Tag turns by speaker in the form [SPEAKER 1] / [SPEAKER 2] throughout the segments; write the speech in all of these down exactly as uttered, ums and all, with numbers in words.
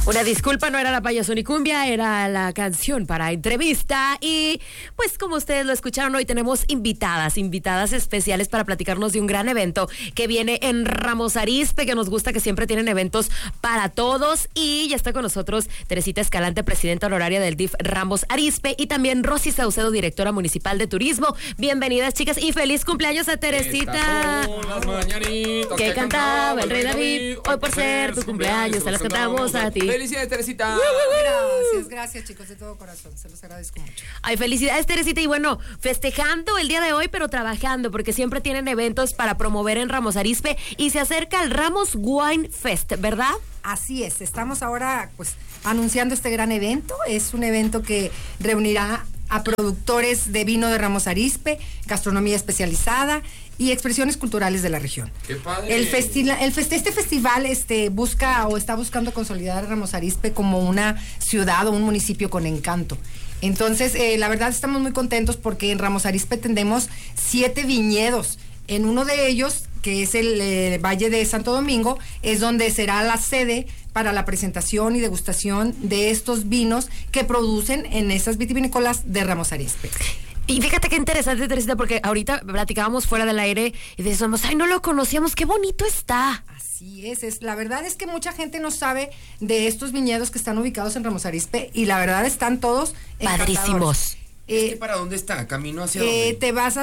[SPEAKER 1] Una disculpa, no era la payasonicumbia, era la canción para entrevista. Y pues como ustedes lo escucharon, hoy tenemos invitadas, invitadas especiales para platicarnos de un gran evento que viene en Ramos Arizpe, que nos gusta que siempre tienen eventos para todos. Y ya está con nosotros Teresita Escalante, presidenta honoraria del D I F Ramos Arizpe, y también Rosy Saucedo, directora municipal de turismo. Bienvenidas, chicas, y feliz cumpleaños a Teresita.
[SPEAKER 2] Las mañanitas
[SPEAKER 1] que cantaba el rey David, hoy por ser tu cumpleaños te las cantamos a ti.
[SPEAKER 2] Felicidades, Teresita.
[SPEAKER 3] Gracias, gracias, chicos, de todo corazón. Se los agradezco mucho.
[SPEAKER 1] Ay, felicidades, Teresita. Y bueno, festejando el día de hoy, pero trabajando, porque siempre tienen eventos para promover en Ramos Arizpe y se acerca el Ramos Wine Fest, ¿verdad?
[SPEAKER 3] Así es, estamos ahora pues anunciando este gran evento. Es un evento que reunirá a productores de vino de Ramos Arizpe, gastronomía especializada y expresiones culturales de la región.
[SPEAKER 2] ¡Qué padre!
[SPEAKER 3] El festi- el fest- este festival este, busca o está buscando consolidar a Ramos Arizpe como una ciudad o un municipio con encanto. Entonces, eh, la verdad estamos muy contentos porque en Ramos Arizpe tendremos siete viñedos. En uno de ellos, que es el eh, Valle de Santo Domingo, es donde será la sede para la presentación y degustación de estos vinos que producen en esas vitivinícolas de Ramos Arizpe.
[SPEAKER 1] Y fíjate qué interesante, Teresita, porque ahorita platicábamos fuera del aire y decíamos, ay, no lo conocíamos, qué bonito está.
[SPEAKER 3] Así es, es, la verdad es que mucha gente no sabe de estos viñedos que están ubicados en Ramos Arizpe y la verdad están todos
[SPEAKER 1] padrísimos.
[SPEAKER 3] Eh,
[SPEAKER 2] ¿Es que para dónde está? ¿Camino hacia
[SPEAKER 3] eh,
[SPEAKER 2] dónde?
[SPEAKER 3] te vas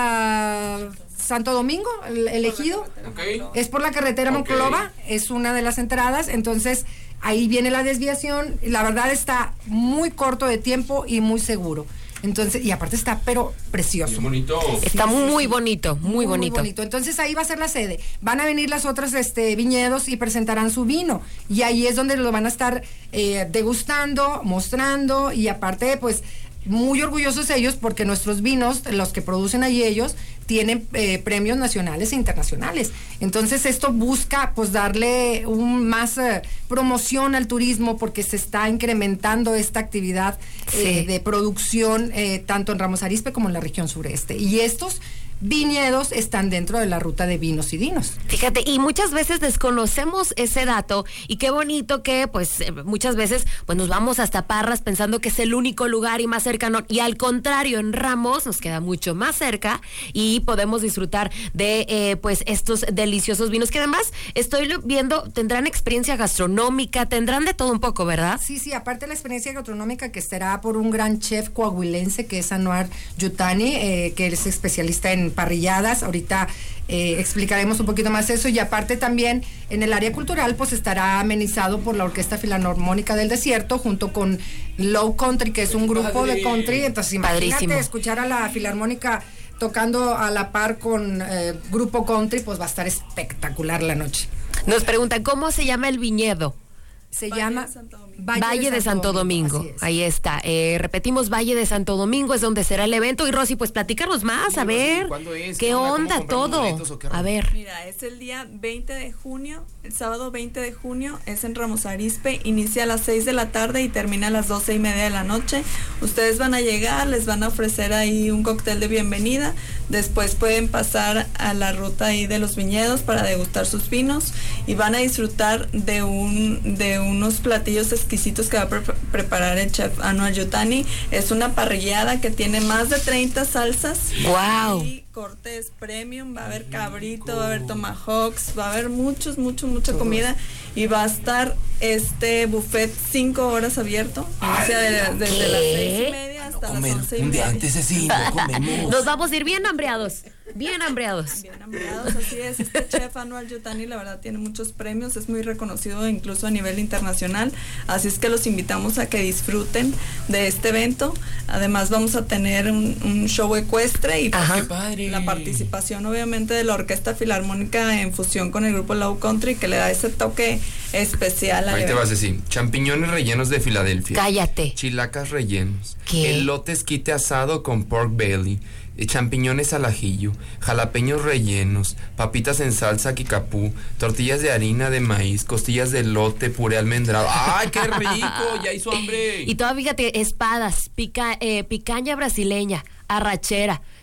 [SPEAKER 3] hasta Santo Domingo, el, el Ejido.
[SPEAKER 2] Okay.
[SPEAKER 3] Es por la carretera
[SPEAKER 2] Okay.
[SPEAKER 3] Monclova, es una de las entradas, entonces ahí viene la desviación. La verdad está muy corto de tiempo y muy seguro. Entonces, y aparte está, pero precioso.
[SPEAKER 2] Qué bonito.
[SPEAKER 1] Está
[SPEAKER 3] sí,
[SPEAKER 1] muy
[SPEAKER 3] sí.
[SPEAKER 1] bonito, muy,
[SPEAKER 3] Muy,
[SPEAKER 1] bonito.
[SPEAKER 3] muy bonito. Entonces ahí va a ser la sede. Van a venir las otras este, viñedos y presentarán su vino. Y ahí es donde lo van a estar eh, degustando, mostrando y aparte, pues, muy orgullosos ellos porque nuestros vinos, los que producen allí ellos, tienen eh, premios nacionales e internacionales. Entonces esto busca pues darle un más eh, promoción al turismo porque se está incrementando esta actividad eh,
[SPEAKER 1] Sí.
[SPEAKER 3] de producción eh, tanto en Ramos Arizpe como en la región sureste. Y estos viñedos están dentro de la ruta de vinos y dinos.
[SPEAKER 1] Fíjate, y muchas veces desconocemos ese dato y qué bonito que pues eh, muchas veces pues nos vamos hasta Parras pensando que es el único lugar y más cercano, y al contrario, en Ramos nos queda mucho más cerca y podemos disfrutar de eh, pues estos deliciosos vinos que además estoy lo- viendo, tendrán experiencia gastronómica, tendrán de todo un poco, ¿verdad?
[SPEAKER 3] Sí, sí, aparte de la experiencia gastronómica que será por un gran chef coahuilense que es Anuar Yutani, eh, que es especialista en parrilladas. Ahorita eh, explicaremos un poquito más eso, y aparte también en el área cultural pues estará amenizado por la Orquesta Filarmónica del Desierto junto con Low Country, que es un grupo de country. Entonces imagínate
[SPEAKER 1] Padrísimo.
[SPEAKER 3] escuchar a la Filarmónica tocando a la par con eh, grupo country, pues va a estar espectacular la noche.
[SPEAKER 1] Nos preguntan, ¿cómo se llama el viñedo?
[SPEAKER 3] Se
[SPEAKER 4] Valle
[SPEAKER 3] llama
[SPEAKER 4] de Santo Domingo.
[SPEAKER 1] Valle, de Santo Domingo,
[SPEAKER 3] así es.
[SPEAKER 1] ahí está, eh, repetimos, Valle de Santo Domingo es donde será el evento. Y Rosy, pues platicarnos más,
[SPEAKER 2] Sí,
[SPEAKER 1] a
[SPEAKER 2] Rosy,
[SPEAKER 1] ver,
[SPEAKER 2] ¿cuándo es?
[SPEAKER 1] qué
[SPEAKER 2] ¿Qué onda? ¿Cómo
[SPEAKER 1] onda
[SPEAKER 2] compramos
[SPEAKER 1] todo,
[SPEAKER 2] boletos o qué
[SPEAKER 1] a
[SPEAKER 2] rollo?
[SPEAKER 1] ver.
[SPEAKER 4] Mira, es el día veinte de junio, el sábado veinte de junio, es en Ramos Arizpe, inicia a las seis de la tarde y termina a las doce y media de la noche. Ustedes van a llegar, les van a ofrecer ahí un cóctel de bienvenida, después pueden pasar a la ruta ahí de los viñedos para degustar sus vinos y van a disfrutar de un de unos platillos exquisitos que va a pre- preparar el chef Anuar Yutani. Es una parrillada que tiene más de treinta salsas.
[SPEAKER 1] Wow.
[SPEAKER 4] Y cortes premium, va a haber cabrito, va a haber tomahawks, va a haber muchos, mucho, mucha comida y va a estar este buffet cinco horas abierto, o sea, de- desde las seis y media hasta las once y
[SPEAKER 2] un día
[SPEAKER 4] media.
[SPEAKER 2] antes de cinco, comemos.
[SPEAKER 1] Nos vamos a ir bien hambreados, bien hambreados.
[SPEAKER 4] Bien hambriados, así es. Este chef Anuar Yutani, la verdad, tiene muchos premios, es muy reconocido incluso a nivel internacional, así es que los invitamos a que disfruten de este evento. Además vamos a tener un, un show ecuestre y pues,
[SPEAKER 1] Ajá.
[SPEAKER 2] ¡Qué padre!
[SPEAKER 4] la participación obviamente de la Orquesta Filarmónica en fusión con el grupo Low Country, que le da ese toque especial al
[SPEAKER 2] Ahí te
[SPEAKER 4] evento.
[SPEAKER 2] vas a decir, champiñones rellenos de Filadelfia.
[SPEAKER 1] Cállate.
[SPEAKER 2] Chilacas rellenos.
[SPEAKER 1] ¿Qué?
[SPEAKER 2] Elote esquite asado con pork belly. eh, Champiñones al ajillo. Jalapeños rellenos. Papitas en salsa kikapú. Tortillas de harina de maíz. Costillas de elote. Puré almendrado. ¡Ay, qué rico! Ya hizo hambre.
[SPEAKER 1] Y todavía fíjate, espadas, pica, eh, picaña brasileña, arrachera,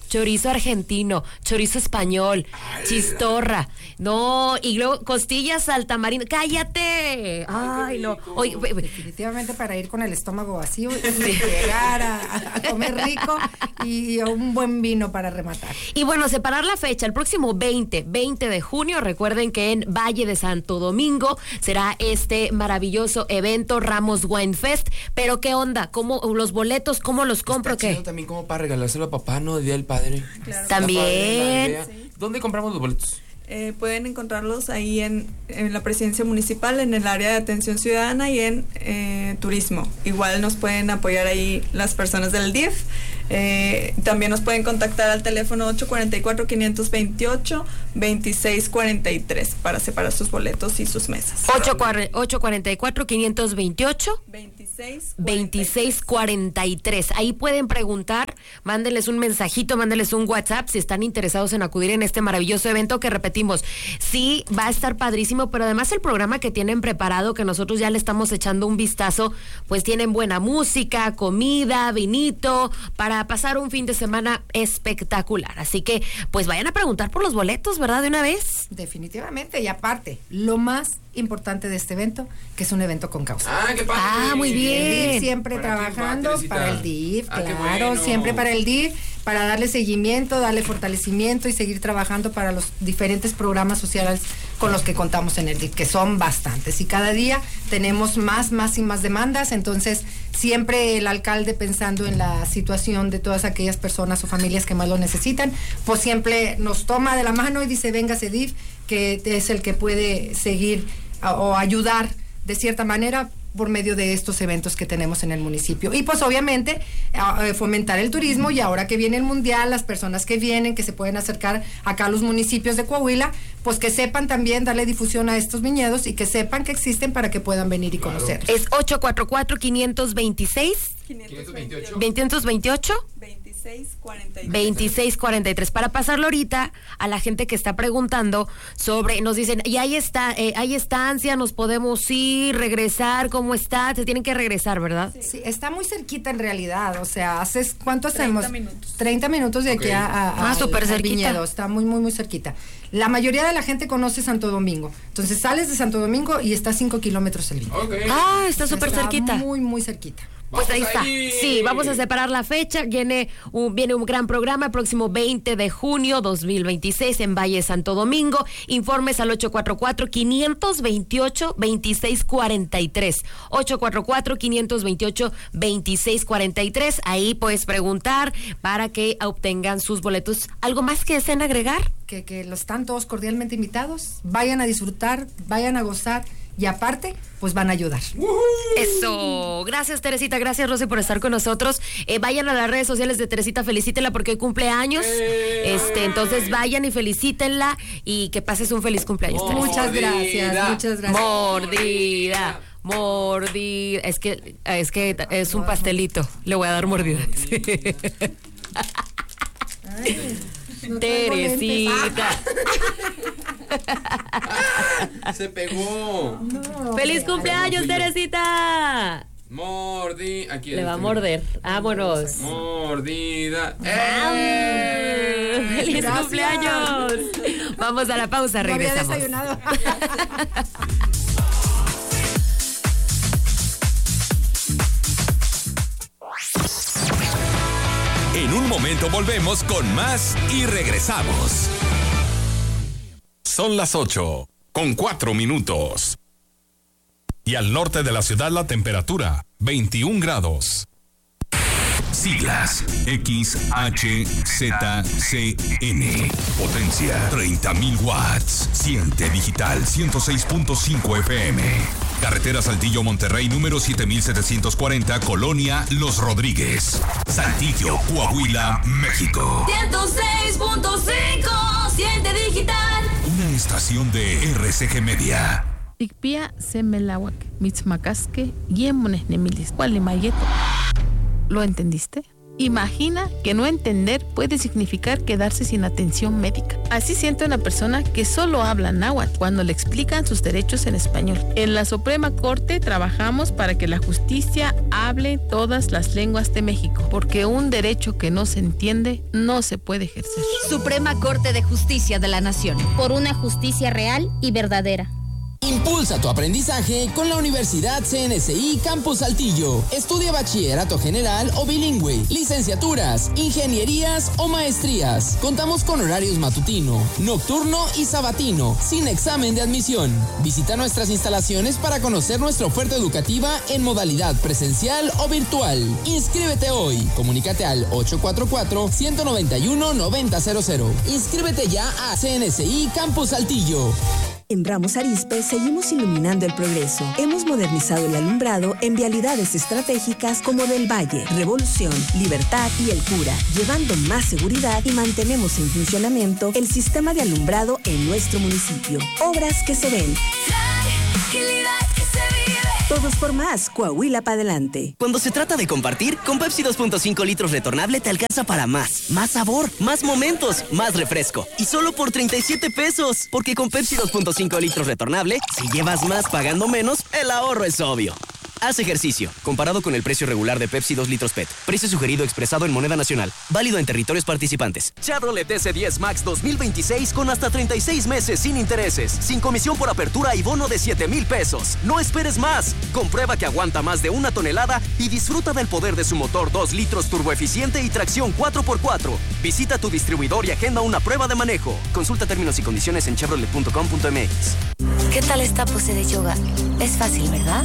[SPEAKER 1] chorizo argentino, chorizo español, chistorra, no, y luego costillas al tamarindo. ¡Cállate! Ay, no. Oye,
[SPEAKER 3] definitivamente para ir con el estómago vacío y llegar a, a comer rico y un buen vino para rematar.
[SPEAKER 1] Y bueno, separar la fecha, el próximo veinte de junio, recuerden que en Valle de Santo Domingo será este maravilloso evento Ramos Wine Fest. Pero ¿qué onda? ¿Cómo los boletos, cómo los compro?
[SPEAKER 2] Está
[SPEAKER 1] ¿Qué?
[SPEAKER 2] chido también como para regalárselo a papá, ¿no? El Día del Padre.
[SPEAKER 4] Claro.
[SPEAKER 1] También.
[SPEAKER 2] Está padre la idea. ¿Dónde compramos los boletos?
[SPEAKER 4] Eh, pueden encontrarlos ahí en, en la presidencia municipal, en el área de atención ciudadana y en eh, turismo. Igual nos pueden apoyar ahí las personas del D I F. Eh, también nos pueden contactar al teléfono ocho cuatro cuatro, cinco dos ocho, dos seis cuatro tres para separar sus boletos y sus mesas.
[SPEAKER 1] ocho cuatro cuatro, cinco dos ocho, dos seis cuatro tres. Ahí pueden preguntar, mándenles un mensajito, mándenles un WhatsApp si están interesados en acudir en este maravilloso evento que repetimos, sí, va a estar padrísimo, pero además el programa que tienen preparado, que nosotros ya le estamos echando un vistazo, pues tienen buena música, comida, vinito, para pasar un fin de semana espectacular. Así que, pues vayan a preguntar por los boletos, ¿verdad? De una vez.
[SPEAKER 3] Definitivamente, y aparte, lo más importante de este evento, que es un evento con causa.
[SPEAKER 2] Ah, qué padre.
[SPEAKER 1] Ah, muy bien.
[SPEAKER 3] El D I F siempre
[SPEAKER 2] ¿Para
[SPEAKER 3] trabajando
[SPEAKER 2] quién va,
[SPEAKER 3] para el D I F,
[SPEAKER 2] Ah, qué
[SPEAKER 3] claro,
[SPEAKER 2] bueno.
[SPEAKER 3] siempre para el D I F, para darle seguimiento, darle fortalecimiento y seguir trabajando para los diferentes programas sociales con los que contamos en el D I F, que son bastantes. Y cada día tenemos más, más y más demandas, entonces siempre el alcalde pensando en la situación de todas aquellas personas o familias que más lo necesitan, pues siempre nos toma de la mano y dice, véngase D I F, que es el que puede seguir a, o ayudar de cierta manera por medio de estos eventos que tenemos en el municipio. Y pues obviamente a, a fomentar el turismo, y ahora que viene el mundial, las personas que vienen, que se pueden acercar acá a los municipios de Coahuila, pues que sepan también darle difusión a estos viñedos y que sepan que existen para que puedan venir y
[SPEAKER 2] Claro.
[SPEAKER 3] conocerlos.
[SPEAKER 1] Es ocho cuatro cuatro, cinco dos seis,
[SPEAKER 2] quinientos veintiocho.
[SPEAKER 1] dos veintiocho,
[SPEAKER 4] veintiséis cuarenta y tres.
[SPEAKER 1] veintiséis cuarenta y tres. Para pasarlo ahorita a la gente que está preguntando sobre, nos dicen, y ahí está, eh, hay estancia, nos podemos ir, regresar, ¿cómo está? Se tienen que regresar, ¿verdad?
[SPEAKER 3] Sí. Sí, está muy cerquita en realidad, o sea, haces, ¿cuánto hacemos?
[SPEAKER 4] treinta minutos.
[SPEAKER 3] treinta minutos de aquí
[SPEAKER 2] Ok.
[SPEAKER 3] a, a-
[SPEAKER 1] Ah,
[SPEAKER 3] al-
[SPEAKER 1] súper
[SPEAKER 3] al
[SPEAKER 1] cerquita.
[SPEAKER 3] viñedo, está muy, muy, muy cerquita. La mayoría de la gente conoce Santo Domingo, entonces sales de Santo Domingo y está a cinco kilómetros el viñedo.
[SPEAKER 2] Ok.
[SPEAKER 1] Ah, está súper
[SPEAKER 3] Está
[SPEAKER 1] cerquita.
[SPEAKER 3] muy, muy cerquita.
[SPEAKER 1] Pues ahí
[SPEAKER 2] Vamos
[SPEAKER 1] está.
[SPEAKER 2] ahí.
[SPEAKER 1] Sí, vamos a separar la fecha. Viene un, viene un gran programa el próximo veinte de junio dos mil veintiséis en Valle Santo Domingo. Informes al ocho cuatro cuatro, cinco dos ocho, dos seis cuatro tres. ocho cuatro cuatro, cinco dos ocho, dos seis cuatro tres. Ahí puedes preguntar para que obtengan sus boletos. ¿Algo más que deseen agregar?
[SPEAKER 3] Que, que los están todos cordialmente invitados, vayan a disfrutar, vayan a gozar y aparte, pues van a ayudar.
[SPEAKER 1] Eso, gracias Teresita, gracias Rosy por estar con nosotros. Eh, vayan a las redes sociales de Teresita, felicítenla porque hoy cumple años. Este, entonces vayan y felicítenla y que pases un feliz cumpleaños.
[SPEAKER 2] Oh.
[SPEAKER 1] Teresita.
[SPEAKER 3] Muchas gracias, muchas gracias.
[SPEAKER 1] Mordida, mordida. Es que es que es un pastelito. Le voy a dar mordida.
[SPEAKER 3] Ay, no traigo lentes.
[SPEAKER 1] Teresita.
[SPEAKER 2] Se pegó.
[SPEAKER 3] No,
[SPEAKER 1] ¡Feliz
[SPEAKER 3] hombre,
[SPEAKER 1] cumpleaños,
[SPEAKER 2] fui yo.
[SPEAKER 1] Teresita!
[SPEAKER 2] Mordi. Aquí
[SPEAKER 1] Le va a
[SPEAKER 2] está.
[SPEAKER 1] morder. Vámonos.
[SPEAKER 2] Mordida.
[SPEAKER 1] ¡Ah! ¡Feliz
[SPEAKER 3] Gracias.
[SPEAKER 1] cumpleaños! Vamos a la pausa,
[SPEAKER 3] no había
[SPEAKER 1] regresamos.
[SPEAKER 3] desayunado.
[SPEAKER 5] En un momento volvemos con más y regresamos. Son las ocho, con cuatro minutos. Y al norte de la ciudad la temperatura, veintiún grados. Siglas X H Z C N. Potencia treinta mil watts. Siente digital ciento seis punto cinco F M. Carretera Saltillo Monterrey número siete mil setecientos cuarenta, Colonia Los Rodríguez. Saltillo, Coahuila, México.
[SPEAKER 6] ciento seis punto cinco, siente digital.
[SPEAKER 5] Una estación de R C G Media.
[SPEAKER 7] Tikpia semelawak, mitzmacasque, yemones nemilis, cualimayeto. ¿Lo entendiste? Imagina que no entender puede significar quedarse sin atención médica. Así siente una persona que solo habla náhuatl cuando le explican sus derechos en español. En la Suprema Corte trabajamos para que la justicia hable todas las lenguas de México, porque un derecho que no se entiende no se puede ejercer.
[SPEAKER 8] Suprema Corte de Justicia de la Nación.
[SPEAKER 9] Por una justicia real y verdadera.
[SPEAKER 10] Impulsa tu aprendizaje con la Universidad C N S I Campus Saltillo. Estudia bachillerato general o bilingüe, licenciaturas, ingenierías o maestrías. Contamos con horarios matutino, nocturno y sabatino, sin examen de admisión. Visita nuestras instalaciones para conocer nuestra oferta educativa en modalidad presencial o virtual. Inscríbete hoy. Comunícate al ocho cuatro cuatro, uno nueve uno, nueve cero cero cero. Inscríbete ya a C N S I Campus Saltillo.
[SPEAKER 11] En Ramos Arizpe seguimos iluminando el progreso. Hemos modernizado el alumbrado en vialidades estratégicas como Del Valle, Revolución, Libertad y El Cura, llevando más seguridad y mantenemos en funcionamiento el sistema de alumbrado en nuestro municipio. Obras que se ven. Todos por más, Coahuila para adelante.
[SPEAKER 12] Cuando se trata de compartir, con Pepsi dos punto cinco litros retornable te alcanza para más. Más sabor, más momentos, más refresco. Y solo por treinta y siete pesos. Porque con Pepsi dos punto cinco litros retornable, si llevas más pagando menos, el ahorro es obvio. Haz ejercicio. Comparado con el precio regular de Pepsi dos litros P E T. Precio sugerido expresado en moneda nacional. Válido en territorios participantes.
[SPEAKER 13] Chevrolet S diez Max dos mil veintiséis con hasta treinta y seis meses sin intereses. Sin comisión por apertura y bono de siete mil pesos. No esperes más. Comprueba que aguanta más de una tonelada y disfruta del poder de su motor dos litros turboeficiente y tracción cuatro por cuatro. Visita tu distribuidor y agenda una prueba de manejo. Consulta términos y condiciones en chevrolet punto com punto m x.
[SPEAKER 14] ¿Qué tal esta pose de yoga? Es fácil, ¿verdad?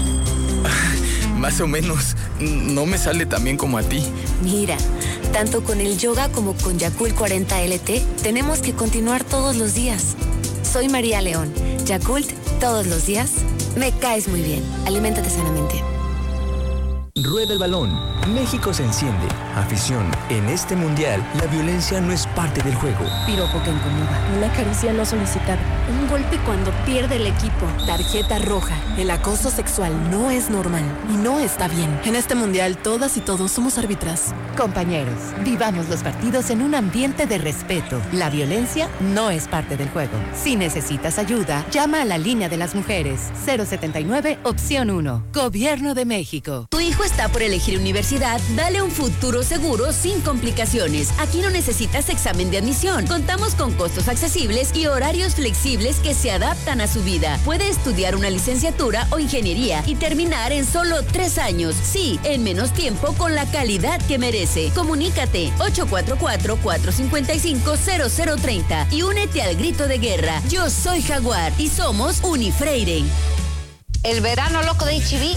[SPEAKER 15] Más o menos. No me sale tan bien como a ti.
[SPEAKER 14] Mira, tanto con el yoga como con Yakult cuarenta L T, tenemos que continuar todos los días. Soy María León. Yakult, todos los días. Me caes muy bien. Aliméntate sanamente.
[SPEAKER 16] Rueda el balón. México se enciende. Afición. En este mundial, la violencia no es parte del juego.
[SPEAKER 17] Piropo que incomoda. Una caricia no solicitada. Un golpe cuando pierde el equipo. Tarjeta roja. El acoso sexual no es normal y no está bien. En este mundial, todas y todos somos árbitras.
[SPEAKER 18] Compañeros, vivamos los partidos en un ambiente de respeto. La violencia no es parte del juego. Si necesitas ayuda, llama a la línea de las mujeres. cero setenta y nueve, opción uno. Gobierno de México.
[SPEAKER 8] Tu hijo está por elegir universidad, dale un futuro seguro sin complicaciones. Aquí no necesitas examen de admisión. Contamos con costos accesibles y horarios flexibles que se adaptan a su vida. Puede estudiar una licenciatura o ingeniería y terminar en solo tres años. Sí, en menos tiempo con la calidad que merece. Comunícate ocho cuatro cuatro, cuatro cinco cinco, cero cero tres cero y únete al grito de guerra. Yo soy Jaguar y somos Unifreire.
[SPEAKER 19] El verano loco de H E B